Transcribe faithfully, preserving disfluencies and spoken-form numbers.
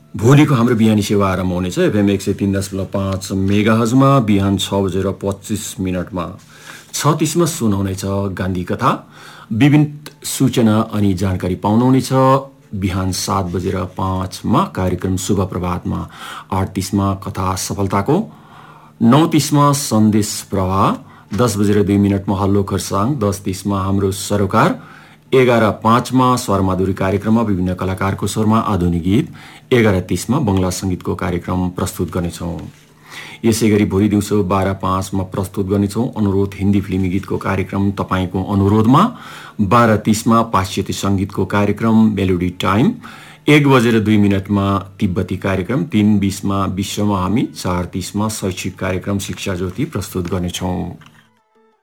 भोलिको हाम्रो बिहानी सेवा आरम्भ हुनेछ एफएम एक सय तीन दशमलव पाँच मेगाहजमा बिहान छ बजेर पच्चिस मिनटमा। छ तिसमा सुनाउनेछ गान्धी कथा, विभिन्न सूचना अनि जानकारी पाउनुहुनेछ। बिहान सात बजेर पाँचमा कार्यक्रम शुभ प्रभातमा, आठ तिसमा कथा सफलताको, नौ तिसमा सन्देश प्रवाह, दस बजेर दुई मिनटमा हल्लो खरसाङ, दस तिसमा हाम्रो सरोकार, एघार पाँचमा स्वरमाधुरी कार्यक्रममा विभिन्न कलाकारको स्वरमा आधुनिक गीत, एघार तिसमा बङ्गला सङ्गीतको कार्यक्रम प्रस्तुत गर्नेछौँ। यसै गरी भोलि दिउँसो बाह्र पाँचमा प्रस्तुत गर्नेछौँ अनुरोध हिन्दी फिल्मी गीतको कार्यक्रम तपाईँको अनुरोधमा, बाह्र तिसमा पाश्चात्य सङ्गीतको कार्यक्रम मेलोडी टाइम, एक बजेर दुई मिनटमा तिब्बती कार्यक्रम, तीन बिसमा विश्वमा हामी, चार तिसमा शैक्षिक कार्यक्रम शिक्षा ज्योति प्रस्तुत गर्नेछौँ।